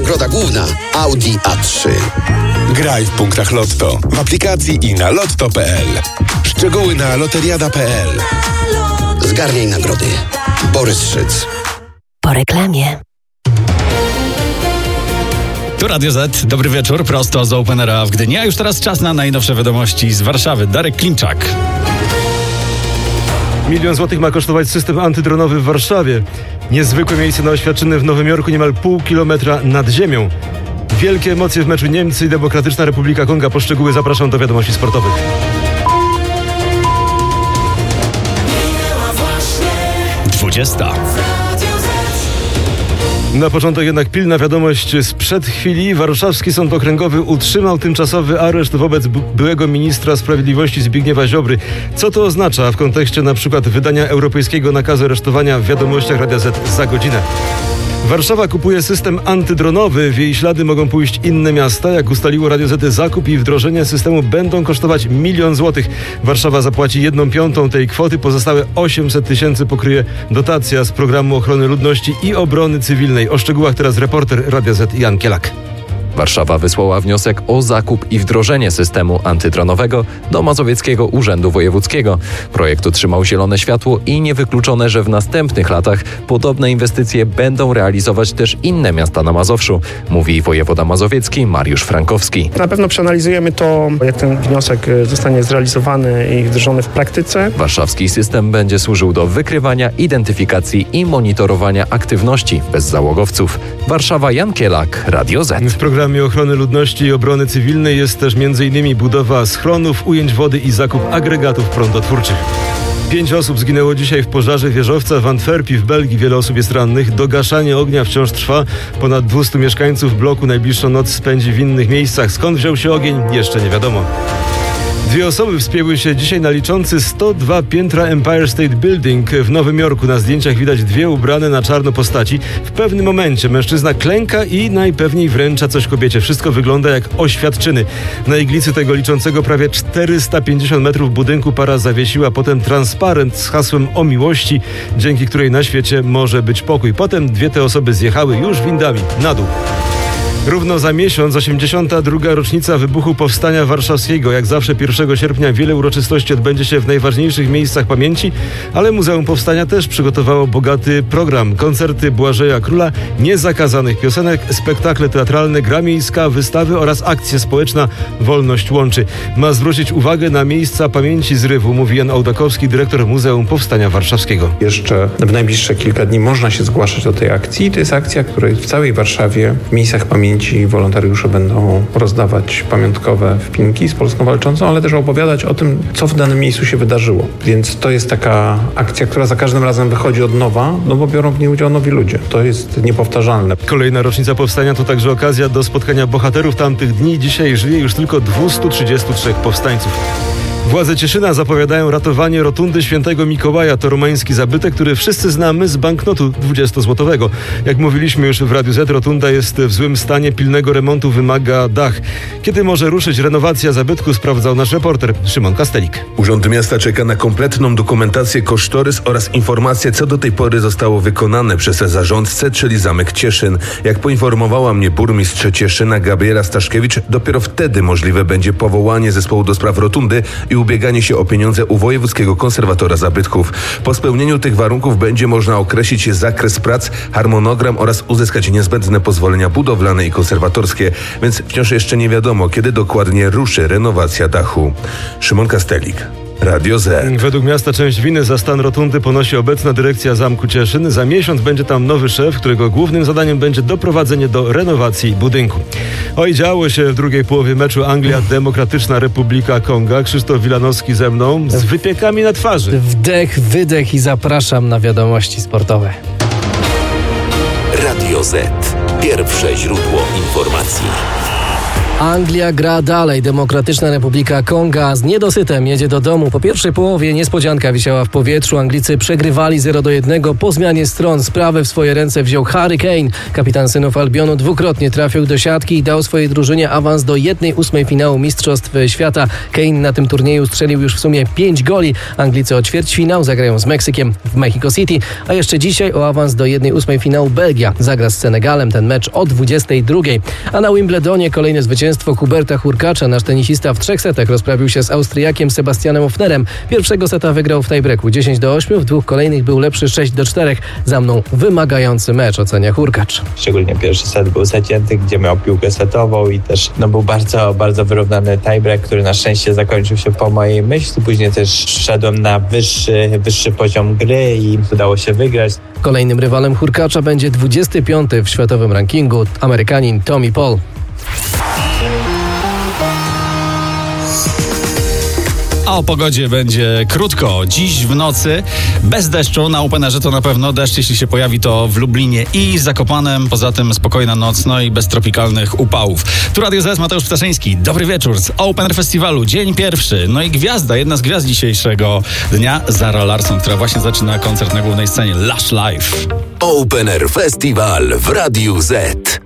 nagroda główna Audi A3. Graj w punktach Lotto, w aplikacji i na lotto.pl. Szczegóły na loteriada.pl. Zgarniaj nagrody. Borys Szyc. Po reklamie. Tu Radio Z, dobry wieczór, prosto z Openera w Gdyni. A już teraz czas na najnowsze wiadomości z Warszawy. Darek Klimczak. 1 000 000 złotych ma kosztować system antydronowy w Warszawie. Niezwykłe miejsce na oświadczyny w Nowym Jorku, niemal pół kilometra nad ziemią. Wielkie emocje w meczu Niemcy i Demokratyczna Republika Konga. Po szczegóły zapraszam do wiadomości sportowych. Na początek jednak pilna wiadomość sprzed chwili. Warszawski Sąd Okręgowy utrzymał tymczasowy areszt wobec byłego ministra sprawiedliwości Zbigniewa Ziobry. Co to oznacza w kontekście na przykład wydania europejskiego nakazu aresztowania w wiadomościach Radia Z za godzinę? Warszawa kupuje system antydronowy. W jej ślady mogą pójść inne miasta. Jak ustaliło Radio Z, zakup i wdrożenie systemu będą kosztować 1 000 000 złotych. Warszawa zapłaci 1/5 tej kwoty. Pozostałe 800 000 pokryje dotacja z Programu Ochrony Ludności i Obrony Cywilnej. O szczegółach teraz reporter Radia Z Jan Kielak. Warszawa wysłała wniosek o zakup i wdrożenie systemu antydronowego do Mazowieckiego Urzędu Wojewódzkiego. Projekt otrzymał zielone światło i niewykluczone, że w następnych latach podobne inwestycje będą realizować też inne miasta na Mazowszu, mówi wojewoda mazowiecki Mariusz Frankowski. Na pewno przeanalizujemy to, jak ten wniosek zostanie zrealizowany i wdrożony w praktyce. Warszawski system będzie służył do wykrywania, identyfikacji i monitorowania aktywności bezzałogowców. Warszawa, Jan Kielak, Radio Z. W Programie Ochrony Ludności i Obrony Cywilnej jest też m.in. budowa schronów, ujęć wody i zakup agregatów prądotwórczych. 5 osób zginęło dzisiaj w pożarze wieżowca w Antwerpii w Belgii. Wiele osób jest rannych. Dogaszanie ognia wciąż trwa. Ponad 200 mieszkańców bloku najbliższą noc spędzi w innych miejscach. Skąd wziął się ogień? Jeszcze nie wiadomo. 2 osoby wspięły się dzisiaj na liczący 102 piętra Empire State Building w Nowym Jorku. Na zdjęciach widać 2 ubrane na czarno postaci. W pewnym momencie mężczyzna klęka i najpewniej wręcza coś kobiecie. Wszystko wygląda jak oświadczyny. Na iglicy tego liczącego prawie 450 metrów budynku para zawiesiła potem transparent z hasłem o miłości, dzięki której na świecie może być pokój. Potem 2 te osoby zjechały już windami na dół. Równo za miesiąc 82. rocznica wybuchu Powstania Warszawskiego. Jak zawsze 1 sierpnia wiele uroczystości odbędzie się w najważniejszych miejscach pamięci, ale Muzeum Powstania też przygotowało bogaty program. Koncerty Błażeja Króla, niezakazanych piosenek, spektakle teatralne, gra miejska, wystawy oraz akcja społeczna Wolność Łączy. Ma zwrócić uwagę na miejsca pamięci zrywu, mówi Jan Ołdakowski, dyrektor Muzeum Powstania Warszawskiego. Jeszcze w najbliższe kilka dni można się zgłaszać do tej akcji. To jest akcja, której w całej Warszawie w miejscach pamięci wolontariusze będą rozdawać pamiątkowe wpinki z Polską Walczącą, ale też opowiadać o tym, co w danym miejscu się wydarzyło. Więc to jest taka akcja, która za każdym razem wychodzi od nowa, no bo biorą w niej udział nowi ludzie. To jest niepowtarzalne. Kolejna rocznica Powstania to także okazja do spotkania bohaterów tamtych dni. Dzisiaj żyje już tylko 233 powstańców. Władze Cieszyna zapowiadają ratowanie rotundy Świętego Mikołaja. To romański zabytek, który wszyscy znamy z banknotu 20-złotowego. Jak mówiliśmy już w Radiu Z, rotunda jest w złym stanie, pilnego remontu wymaga dach. Kiedy może ruszyć renowacja zabytku, sprawdzał nasz reporter Szymon Kastelik. Urząd Miasta czeka na kompletną dokumentację, kosztorys oraz informacje, co do tej pory zostało wykonane przez zarządcę, czyli Zamek Cieszyn. Jak poinformowała mnie burmistrz Cieszyna Gabriela Staszkiewicz, dopiero wtedy możliwe będzie powołanie zespołu do spraw rotundy i ubieganie się o pieniądze u wojewódzkiego konserwatora zabytków. Po spełnieniu tych warunków będzie można określić zakres prac, harmonogram oraz uzyskać niezbędne pozwolenia budowlane i konserwatorskie, więc wciąż jeszcze nie wiadomo, kiedy dokładnie ruszy renowacja dachu. Szymon Kastelik, Radio Z. Według miasta część winy za stan rotundy ponosi obecna dyrekcja Zamku Cieszyn. Za miesiąc będzie tam nowy szef, którego głównym zadaniem będzie doprowadzenie do renowacji budynku. Oj, działo się w drugiej połowie meczu Anglia-Demokratyczna Republika Konga. Krzysztof Wilanowski ze mną z wypiekami na twarzy. Wdech, wydech i zapraszam na wiadomości sportowe. Radio Z. Pierwsze źródło informacji. Anglia gra dalej. Demokratyczna Republika Konga z niedosytem jedzie do domu. Po pierwszej połowie niespodzianka wisiała w powietrzu. Anglicy przegrywali 0-1. Po zmianie stron sprawę w swoje ręce wziął Harry Kane. Kapitan synów Albionu dwukrotnie trafił do siatki i dał swojej drużynie awans do 1/8 finału Mistrzostw Świata. Kane na tym turnieju strzelił już w sumie 5 goli. Anglicy o ćwierćfinał zagrają z Meksykiem w Mexico City, a jeszcze dzisiaj o awans do 1/8 finału Belgia zagra z Senegalem. Ten mecz o 22:00. A na Wimbledonie kolejne zwycięstwo Huberta Hurkacza. Nasz tenisista w 3 setach rozprawił się z Austriakiem Sebastianem Ofnerem. Pierwszego seta wygrał w tiebreaku 10-8, w 2 kolejnych był lepszy 6-4. Za mną wymagający mecz, ocenia Hurkacz. Szczególnie pierwszy set był zacięty, gdzie miał piłkę setową i też był bardzo, bardzo wyrównany tiebreak, który na szczęście zakończył się po mojej myśli. Później też szedłem na wyższy poziom gry i udało się wygrać. Kolejnym rywalem Hurkacza będzie 25. w światowym rankingu Amerykanin Tommy Paul. A o pogodzie będzie krótko. Dziś w nocy bez deszczu, na Openerze to na pewno deszcz, jeśli się pojawi, to w Lublinie i Zakopanem. Poza tym spokojna noc, no i bez tropikalnych upałów. Tu Radio Z, Mateusz Ptaszyński. Dobry wieczór z Opener Festiwalu, dzień pierwszy. No i gwiazda, jedna z gwiazd dzisiejszego dnia, Zara Larsson, która właśnie zaczyna koncert na głównej scenie Lush Live. Opener Festiwal w Radiu Z.